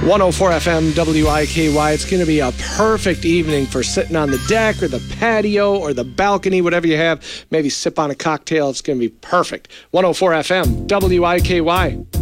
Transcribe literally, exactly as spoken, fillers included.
one oh four F M W I K Y. It's going to be a perfect evening for sitting on the deck or the patio or the balcony, whatever you have. Maybe sip on a cocktail. It's going to be perfect. one oh four F M W I K Y.